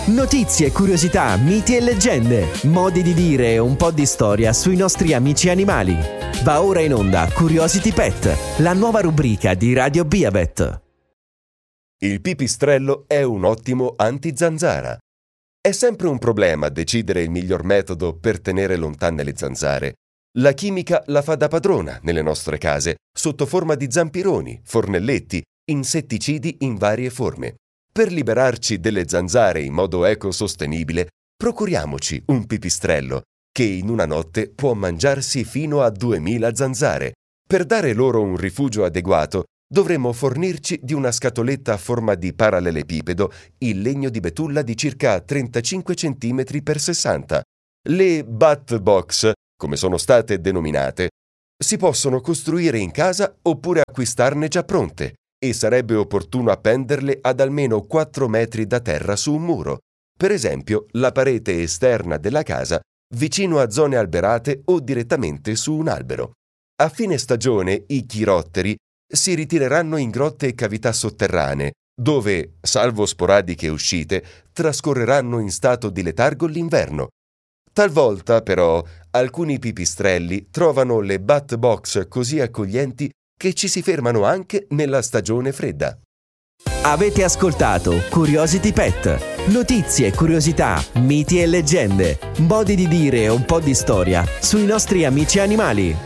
Notizie, curiosità, miti e leggende, modi di dire e un po' di storia sui nostri amici animali. Va ora in onda Curiosity Pet, la nuova rubrica di Radio Beavet. Il pipistrello è un ottimo anti-zanzara. È sempre un problema decidere il miglior metodo per tenere lontane le zanzare. La chimica la fa da padrona nelle nostre case, sotto forma di zampironi, fornelletti, insetticidi in varie forme. Per liberarci delle zanzare in modo ecosostenibile, procuriamoci un pipistrello che in una notte può mangiarsi fino a 2000 zanzare. Per dare loro un rifugio adeguato, dovremmo fornirci di una scatoletta a forma di parallelepipedo in legno di betulla di circa 35 cm x 60. Le bat box, come sono state denominate, si possono costruire in casa oppure acquistarne già pronte, e sarebbe opportuno appenderle ad almeno 4 metri da terra su un muro, per esempio la parete esterna della casa, vicino a zone alberate o direttamente su un albero. A fine stagione i chirotteri si ritireranno in grotte e cavità sotterranee, dove, salvo sporadiche uscite, trascorreranno in stato di letargo l'inverno. Talvolta, però, alcuni pipistrelli trovano le bat box così accoglienti che ci si fermano anche nella stagione fredda. Avete ascoltato Curiosity Pet. Notizie, curiosità, miti e leggende, modi di dire e un po' di storia sui nostri amici animali.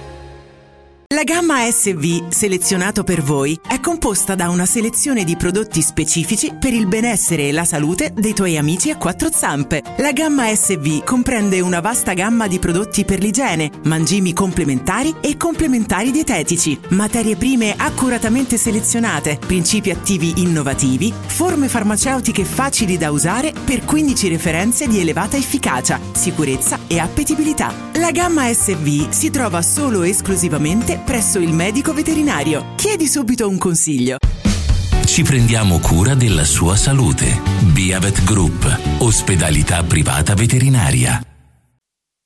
La gamma SV, selezionato per voi, è composta da una selezione di prodotti specifici per il benessere e la salute dei tuoi amici a quattro zampe. La gamma SV comprende una vasta gamma di prodotti per l'igiene, mangimi complementari e complementari dietetici, materie prime accuratamente selezionate, principi attivi innovativi, forme farmaceutiche facili da usare per 15 referenze di elevata efficacia, sicurezza e appetibilità. La gamma SV si trova solo e esclusivamente presso il medico veterinario. Chiedi subito un consiglio. Ci prendiamo cura della sua salute. Beavet Group, ospedalità privata veterinaria.